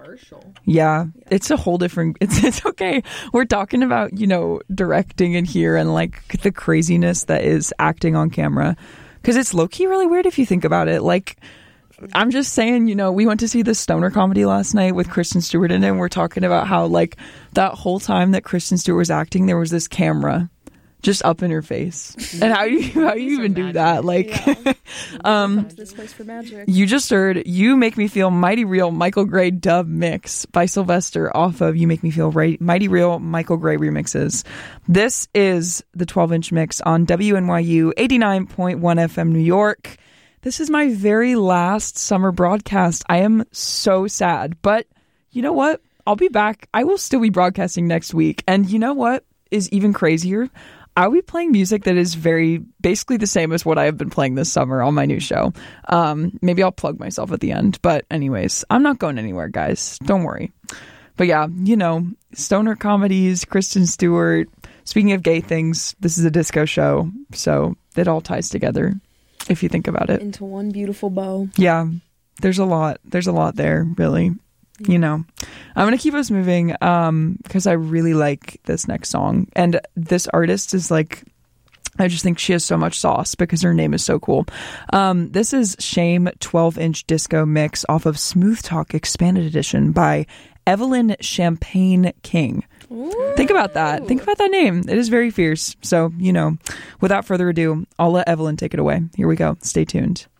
Partial. Yeah, it's a whole different. It's okay. We're talking about directing in here and like the craziness that is acting on camera, because it's low key really weird if you think about it. Like, I'm just saying, we went to see the stoner comedy last night with Kristen Stewart in it, and we're talking about how like that whole time that Kristen Stewart was acting, there was this camera just up in her face. And how you even do that? Like, This place for magic. You just heard You Make Me Feel Mighty Real Michael Gray dub mix by Sylvester off of You Make Me Feel Mighty Real Michael Gray remixes. This is the 12-inch mix on WNYU 89.1 FM New York. This is my very last summer broadcast. I am so sad, but you know what? I'll be back. I will still be broadcasting next week. And you know what is even crazier? I'll be playing music that is basically the same as what I have been playing this summer on my new show. Maybe I'll plug myself at the end. But anyways, I'm not going anywhere, guys. Don't worry. But yeah, stoner comedies, Kristen Stewart. Speaking of gay things, this is a disco show. So it all ties together, if you think about it. Into one beautiful bow. Yeah, there's a lot there, really. I'm going to keep us moving because I really like this next song. And this artist is like, I just think she has so much sauce because her name is so cool. This is Shame 12-inch disco mix off of Smooth Talk Expanded Edition by Evelyn Champagne King. Ooh. Think about that. Think about that name. It is very fierce. So, without further ado, I'll let Evelyn take it away. Here we go. Stay tuned.